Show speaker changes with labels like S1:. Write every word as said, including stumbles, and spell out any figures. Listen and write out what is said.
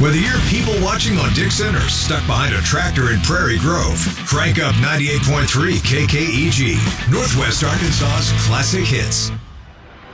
S1: Whether you're people watching on Dixon or stuck behind a tractor in Prairie Grove, crank up ninety-eight point three K K E G, Northwest Arkansas's classic hits.